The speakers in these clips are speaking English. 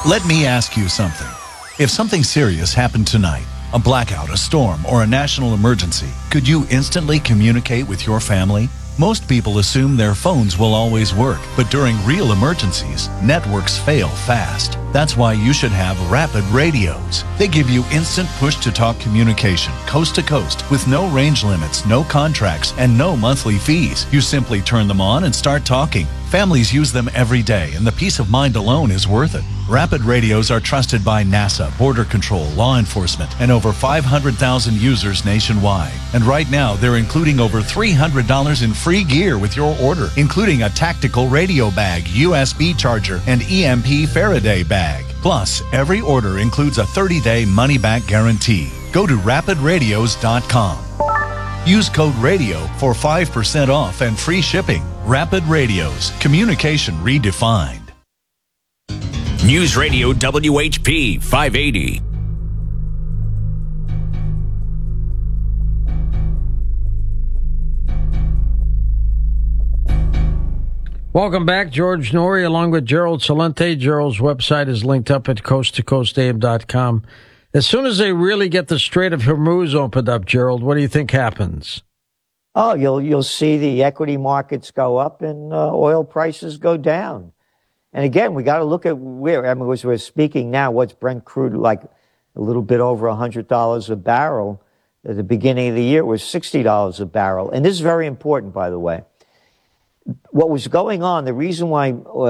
Let me ask you something. If something serious happened tonight, a blackout, a storm, or a national emergency, could you instantly communicate with your family? Most people assume their phones will always work, but during real emergencies, networks fail fast. That's why you should have Rapid Radios. They give you instant push-to-talk communication, coast to coast, with no range limits, no contracts, and no monthly fees. You simply turn them on and start talking. Families use them every day, and the peace of mind alone is worth it. Rapid Radios are trusted by NASA, Border Control, law enforcement, and over 500,000 users nationwide. And right now, they're including over $300 in free gear with your order, including a tactical radio bag, USB charger, and EMP Faraday bag. Plus, every order includes a 30-day money-back guarantee. Go to rapidradios.com. Use code RADIO for 5% off and free shipping. Rapid Radios. Communication redefined. News Radio WHP 580. Welcome back. George Noory along with Gerald Celente. Gerald's website is linked up at coasttocoastam.com. As soon as they really get the Strait of Hormuz opened up, Gerald, what do you think happens? Oh, you'll see the equity markets go up and oil prices go down. And again, we got to look at where, I mean, as we're speaking now, what's Brent crude like a little bit over $100 a barrel. At the beginning of the year, it was $60 a barrel. And this is very important, by the way. What was going on, the reason why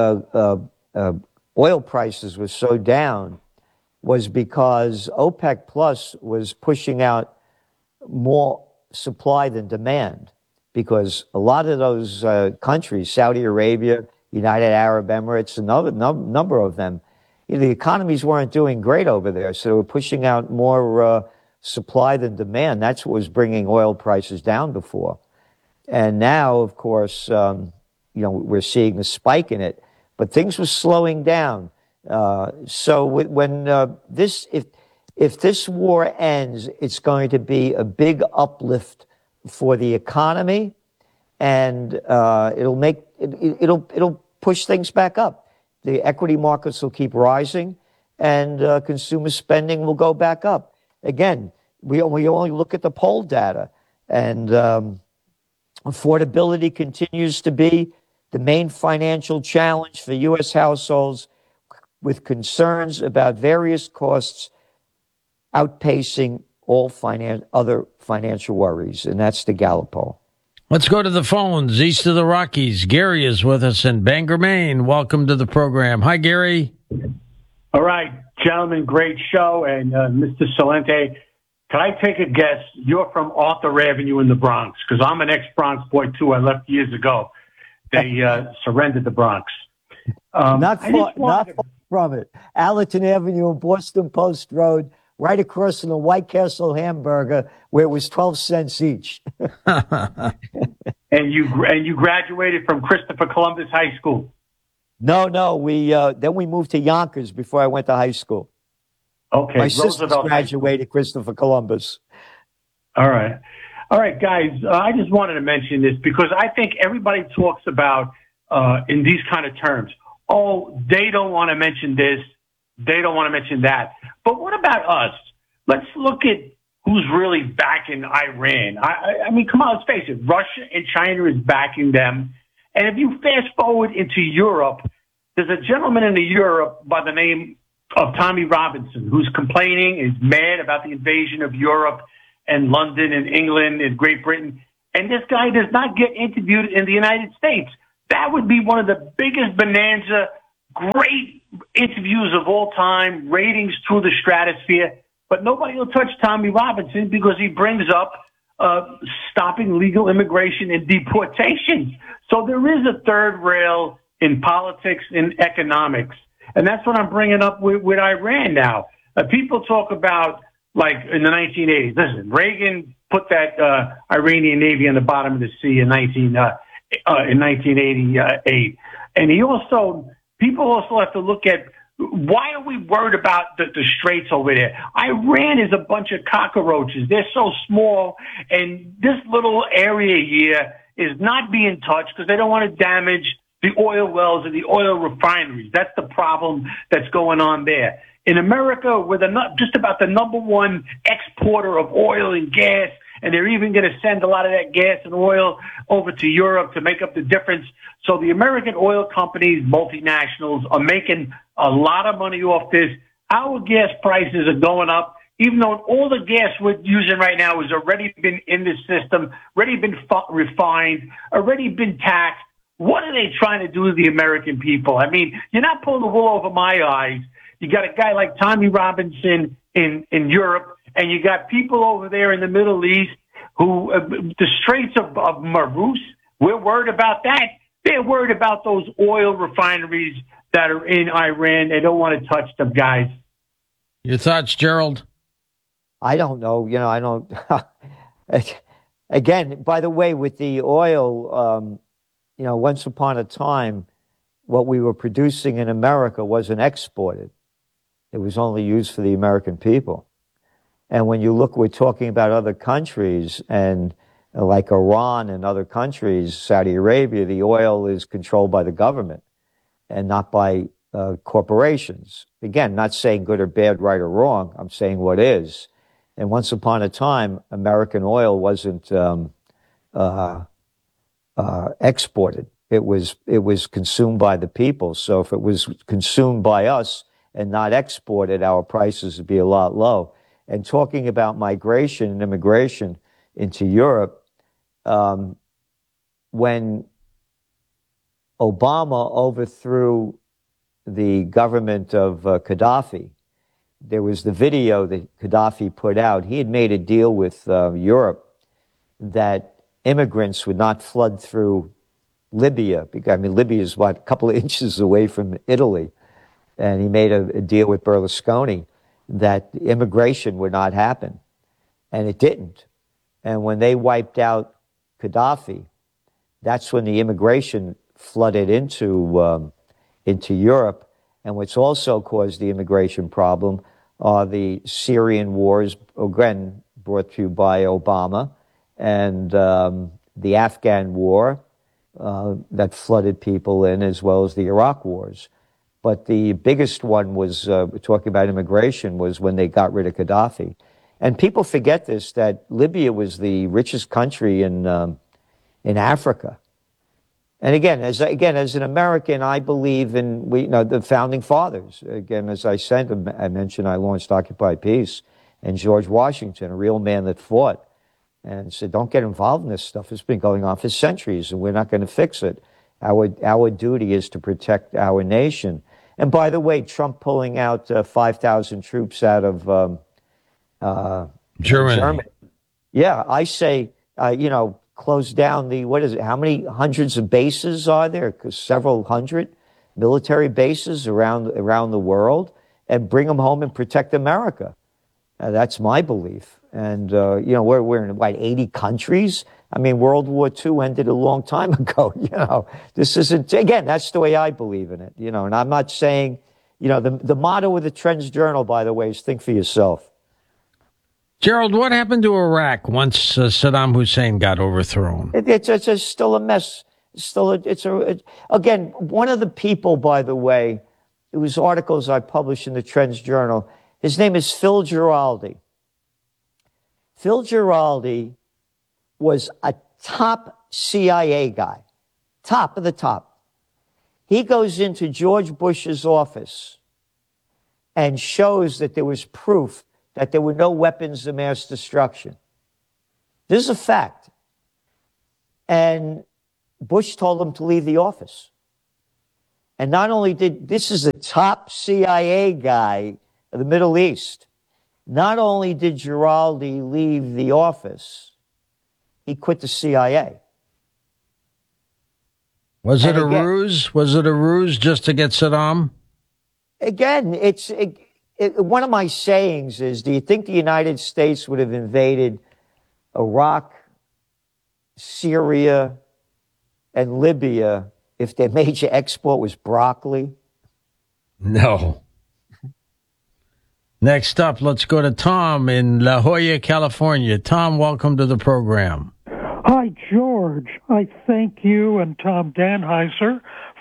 oil prices were so down was because OPEC Plus was pushing out more supply than demand, because a lot of those countries, Saudi Arabia, United Arab Emirates, another number of them, the economies weren't doing great over there, so they were pushing out more supply than demand. That's what was bringing oil prices down before. And now, of course, we're seeing a spike in it, but things were slowing down. So when if this war ends, it's going to be a big uplift for the economy, and it'll push things back up. The equity markets will keep rising, and consumer spending will go back up. Again, we only look at the poll data, and affordability continues to be the main financial challenge for U.S. households, with concerns about various costs outpacing all other financial worries, and that's the Gallup poll. Let's go to the phones east of the Rockies. Gary is with us in Bangor, Maine. Welcome to the program. Hi, Gary. All right, gentlemen, great show. And Mr. Celente, can I take a guess? You're from Arthur Avenue in the Bronx, because I'm an ex-Bronx boy, too. I left years ago. They surrendered the Bronx. Not far from it. Allerton Avenue and Boston Post Road, right across from the White Castle hamburger, where it was 12 cents each. And you graduated from Christopher Columbus High School? No. Then we moved to Yonkers before I went to high school. Okay. My sister graduated Christopher Columbus. All right, guys. I just wanted to mention this because I think everybody talks about in these kind of terms. Oh, they don't want to mention this. They don't want to mention that. But what about us? Let's look at who's really backing Iran. I mean, come on, let's face it. Russia and China is backing them. And if you fast forward into Europe, there's a gentleman in Europe by the name of Tommy Robinson who's complaining, is mad about the invasion of Europe and London and England and Great Britain. And this guy does not get interviewed in the United States. That would be one of the biggest bonanza, great interviews of all time, ratings through the stratosphere. But nobody will touch Tommy Robinson because he brings up stopping legal immigration and deportations. So there is a third rail in politics and economics. And that's what I'm bringing up with Iran now. People talk about, like, in the 1980s. Listen, Reagan put that Iranian Navy on the bottom of the sea in 1988. And people also have to look at, why are we worried about the straits over there? Iran is a bunch of cockroaches. They're so small, and this little area here is not being touched because they don't want to damage the oil wells and the oil refineries. That's the problem that's going on there. In America, we're just about the number one exporter of oil and gas, and they're even going to send a lot of that gas and oil over to Europe to make up the difference. So the American oil companies, multinationals, are making a lot of money off this. Our gas prices are going up, even though all the gas we're using right now has already been in the system, already been refined, already been taxed. What are they trying to do to the American people? I mean, you're not pulling the wool over my eyes. You got a guy like Tommy Robinson in Europe, and you got people over there in the Middle East who, the Straits of Marus, we're worried about that. They're worried about those oil refineries that are in Iran. They don't want to touch them, guys. Your thoughts, Gerald? I don't know. I don't. Again, by the way, with the oil, once upon a time, what we were producing in America wasn't exported. It was only used for the American people. And when you look, we're talking about other countries, and like Iran and other countries, Saudi Arabia, the oil is controlled by the government and not by corporations. Again, not saying good or bad, right or wrong. I'm saying what is. And once upon a time, American oil wasn't exported. It was consumed by the people. So if it was consumed by us and not exported, our prices would be a lot low. And talking about migration and immigration into Europe, when Obama overthrew the government of Gaddafi, there was the video that Gaddafi put out. He had made a deal with Europe that immigrants would not flood through Libya. I mean, Libya is, a couple of inches away from Italy. And he made a deal with Berlusconi that immigration would not happen. And it didn't. And when they wiped out Gaddafi, that's when the immigration flooded into Europe. And what's also caused the immigration problem are the Syrian wars, again, brought to you by Obama, and the Afghan war that flooded people in, as well as the Iraq wars. But the biggest one was, talking about immigration, was when they got rid of Gaddafi. And people forget this, that Libya was the richest country in Africa. And again, as an American, I believe in the founding fathers. Again, as I mentioned, I launched Occupy Peace, and George Washington, a real man that fought, and said, "Don't get involved in this stuff. It's been going on for centuries, and we're not going to fix it. Our duty is to protect our nation." And by the way, Trump pulling out 5,000 troops out of Germany. Yeah, I say, close down how many hundreds of bases are there? Several hundred military bases around the world, and bring them home and protect America. That's my belief. And, we're in 80 countries. I mean, World War II ended a long time ago. This isn't, again, that's the way I believe in it, and I'm not saying, the motto of the Trends Journal, by the way, is think for yourself. Gerald, what happened to Iraq once Saddam Hussein got overthrown? It's still a mess. Again, one of the people, by the way, it was articles I published in the Trends Journal. His name is Phil Giraldi. Phil Giraldi was a top CIA guy, top of the top. He goes into George Bush's office and shows that there was proof that there were no weapons of mass destruction. This is a fact. And Bush told him to leave the office. And not only this is a top CIA guy of the Middle East, not only did Giraldi leave the office, he quit the CIA. Was it a ruse? Was it a ruse just to get Saddam? Again, one of my sayings is, do you think the United States would have invaded Iraq, Syria, and Libya if their major export was broccoli? No. Next up, let's go to Tom in La Jolla, California. Tom, welcome to the program. Hi, George. I thank you and Tom Danheiser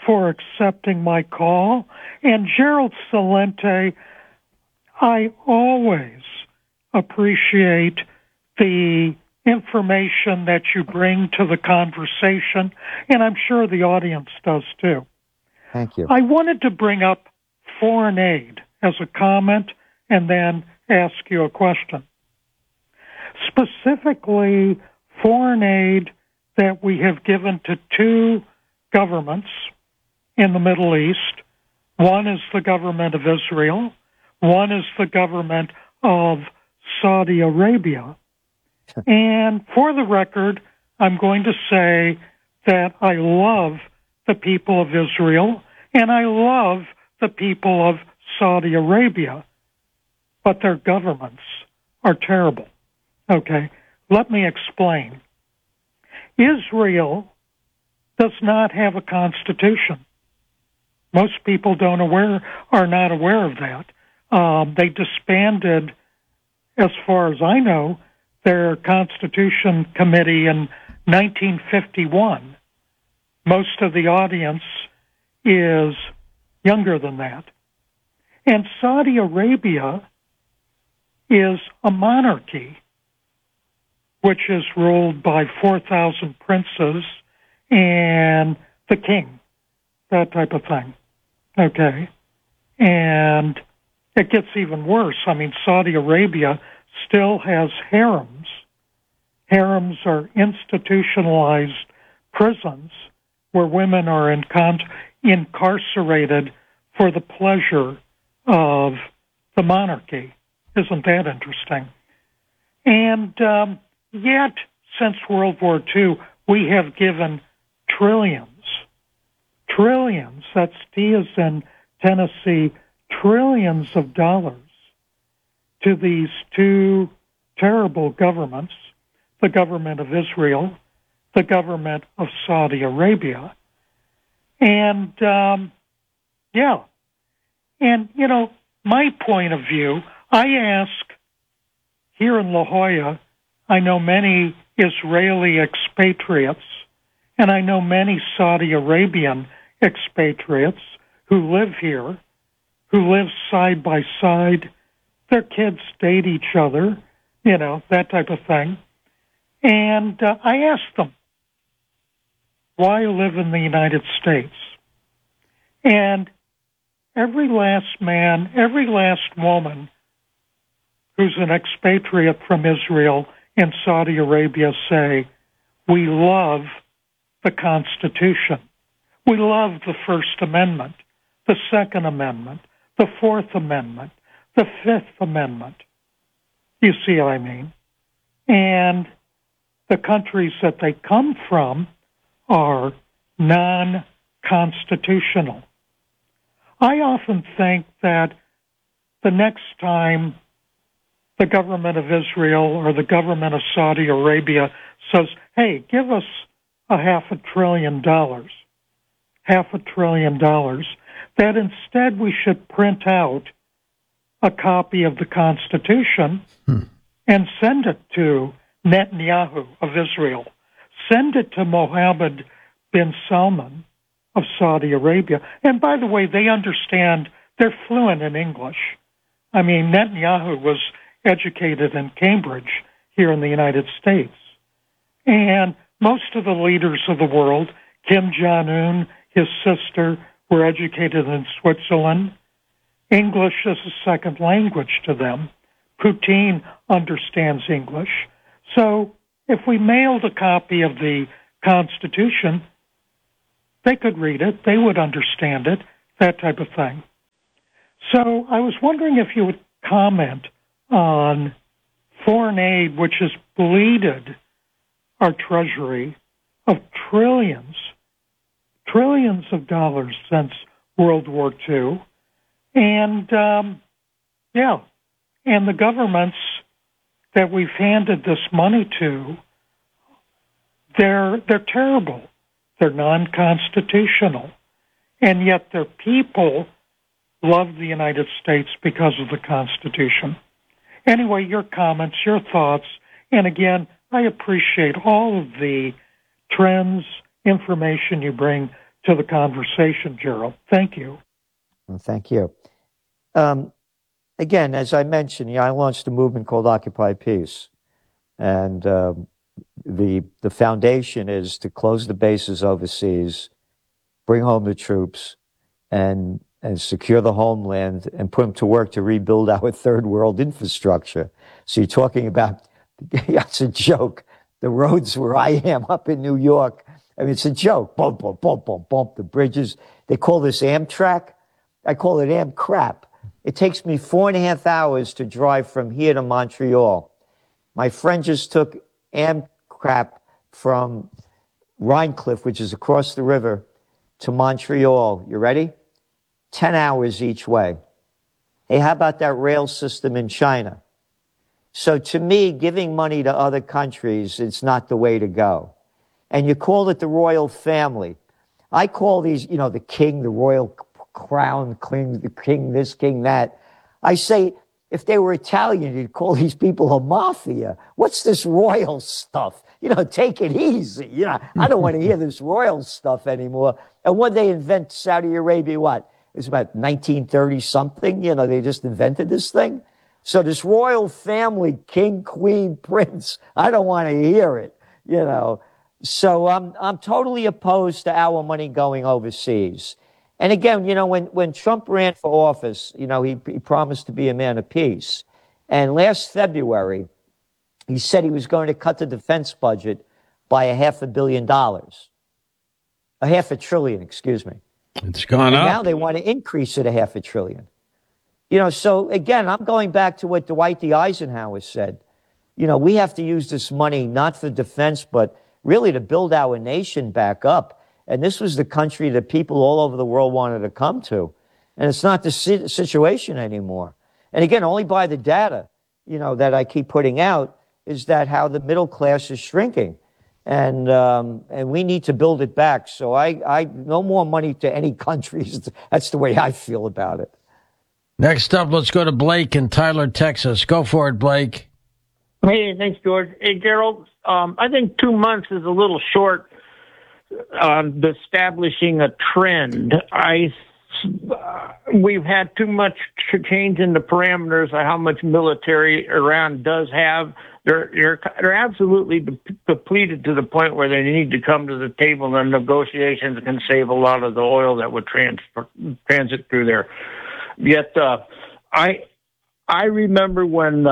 for accepting my call. And Gerald Celente, I always appreciate the information that you bring to the conversation, and I'm sure the audience does too. Thank you. I wanted to bring up foreign aid as a comment and then ask you a question. Specifically, foreign aid that we have given to two governments in the Middle East. One is the government of Israel. One is the government of Saudi Arabia. And for the record, I'm going to say that I love the people of Israel and I love the people of Saudi Arabia, but their governments are terrible. Okay, let me explain. Israel does not have a constitution. Most people are not aware of that. They disbanded, as far as I know, their Constitution Committee in 1951. Most of the audience is younger than that. And Saudi Arabia is a monarchy, which is ruled by 4,000 princes and the king, that type of thing. Okay? And it gets even worse. I mean, Saudi Arabia still has harems. Harems are institutionalized prisons where women are incarcerated for the pleasure of the monarchy. Isn't that interesting? And yet, since World War II, we have given trillions, that's T as in Tennessee, trillions of dollars to these two terrible governments, the government of Israel, the government of Saudi Arabia. And, and, you know, my point of view, I ask here in La Jolla, I know many Israeli expatriates, and I know many Saudi Arabian expatriates who live here, who live side by side. Their kids date each other, you know, that type of thing. And I ask them, why live in the United States? And every last man, every last woman who's an expatriate from Israel and Saudi Arabia say, we love the Constitution. We love the First Amendment, the Second Amendment, the Fourth Amendment, the Fifth Amendment. You see what I mean? And the countries that they come from are non-constitutional. I often think that the next time the government of Israel or the government of Saudi Arabia says, hey, give us $500 billion, that instead we should print out a copy of the Constitution and send it to Netanyahu of Israel. Send it to Mohammed bin Salman of Saudi Arabia. And by the way, they understand, they're fluent in English. I mean, Netanyahu was educated in Cambridge here in the United States. And most of the leaders of the world, Kim Jong-un, his sister, were educated in Switzerland. English is a second language to them. Putin understands English. So if we mailed a copy of the Constitution, they could read it, they would understand it, that type of thing. So I was wondering if you would comment on foreign aid, which has bleeded our treasury of trillions of dollars since World War II. And, and the governments that we've handed this money to, they're terrible. They're non-constitutional. And yet their people love the United States because of the Constitution. Anyway, your comments, your thoughts, and again, I appreciate all of the trends, information you bring to the conversation, Gerald. Thank you. Well, thank you. Again, as I mentioned, I launched a movement called Occupy Peace. And the foundation is to close the bases overseas, bring home the troops, and secure the homeland and put them to work to rebuild our third world infrastructure. So you're talking about, it's a joke. The roads where I am up in New York, I mean, it's a joke. Bump, bump, bump, bump, bump. The bridges, they call this Amtrak. I call it Amcrap. It takes me 4.5 hours to drive from here to Montreal. My friend just took Amtrak from Rhinecliff, which is across the river, to Montreal. You ready? 10 hours each way. Hey, how about that rail system in China? So to me, giving money to other countries, it's not the way to go. And you call it the royal family. I call these, the king, the royal crown, the king this, king that. I say, if they were Italian, you'd call these people a mafia. What's this royal stuff? Take it easy. I don't want to hear this royal stuff anymore. And when they invent Saudi Arabia, what? It's about 1930 something. They just invented this thing. So this royal family, king, queen, prince, I don't want to hear it, So I'm totally opposed to our money going overseas. And again, when Trump ran for office, he promised to be a man of peace. And last February, he said he was going to cut the defense budget by $500 million. $500 billion, excuse me. It's gone up. Now they want to increase it $500 billion. So again, I'm going back to what Dwight D. Eisenhower said. We have to use this money not for defense, but really to build our nation back up. And this was the country that people all over the world wanted to come to. And it's not the situation anymore. And again, only by the data, that I keep putting out is that how the middle class is shrinking. And we need to build it back. So I no more money to any countries. That's the way I feel about it. Next up, let's go to Blake in Tyler, Texas. Go for it, Blake. Hey, thanks, George. Hey, Gerald, I think 2 months is a little short on establishing a trend. We've had too much change in the parameters of how much military Iran does have. They're absolutely depleted to the point where they need to come to the table, and negotiations can save a lot of the oil that would transit through there. Yet, I remember when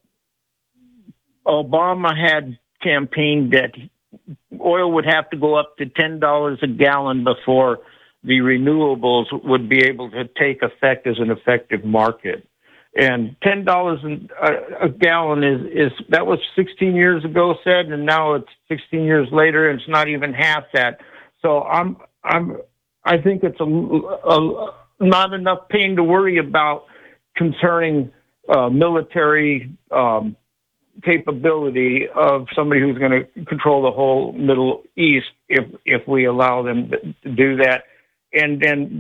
Obama had campaigned that oil would have to go up to $10 a gallon before the renewables would be able to take effect as an effective market. And $10 a gallon is that was 16 years ago said, and now it's 16 years later, and it's not even half that. So I think it's a not enough pain to worry about concerning military capability of somebody who's going to control the whole Middle East if we allow them to do that. And then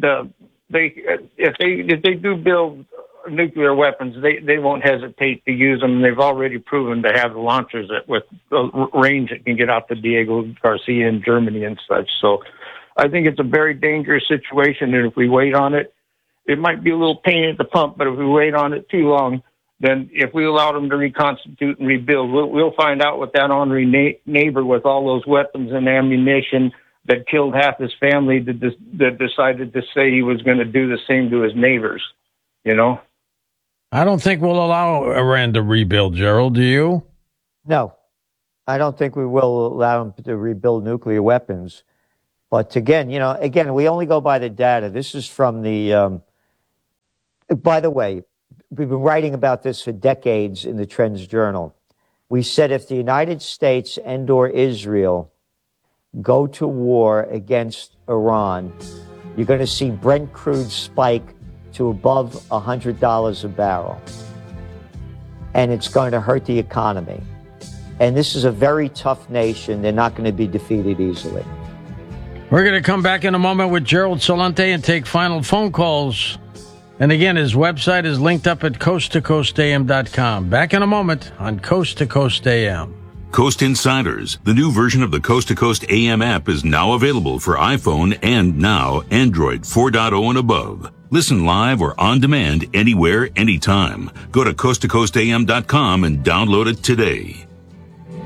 if they do build nuclear weapons, they won't hesitate to use them. They've already proven to have launchers with the range that can get out to Diego Garcia in Germany and such. So I think it's a very dangerous situation, and if we wait on it, it might be a little pain at the pump, but if we wait on it too long, then if we allow them to reconstitute and rebuild, we'll find out what that ornery neighbor with all those weapons and ammunition that killed half his family that decided to say he was going to do the same to his neighbors, I don't think we'll allow Iran to rebuild, Gerald. Do you? No, I don't think we will allow them to rebuild nuclear weapons. But again, we only go by the data. This is from the, by the way, we've been writing about this for decades in the Trends Journal. We said if the United States and/or Israel go to war against Iran, you're going to see Brent crude spike to above $100 a barrel. And it's going to hurt the economy. And this is a very tough nation. They're not going to be defeated easily. We're going to come back in a moment with Gerald Celente and take final phone calls. And again, his website is linked up at coasttocoastam.com. Back in a moment on Coast to Coast AM. Coast Insiders, the new version of the Coast to Coast AM app, is now available for iPhone and now Android 4.0 and above. Listen live or on demand anywhere, anytime. Go to coasttocoastam.com and download it today.